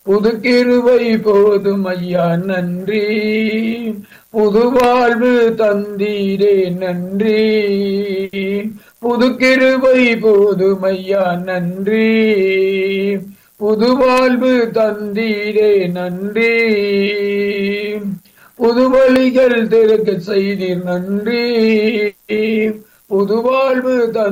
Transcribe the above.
புது கிருபை போதும் ஐயா நன்றி, புது வாழ்வு தந்தீரே நன்றி. புது கிருபை போதும் ஐயா நன்றி, புது வாழ்வு தந்தீரே நன்றி. புது வழிகள் திறக்க செய்தீர் நன்றி, புது வாழ்வு